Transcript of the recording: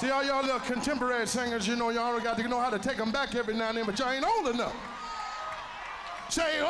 See, all y'all little contemporary singers, you know, y'all got to know how to take them back every now and then, but y'all ain't old enough. Say,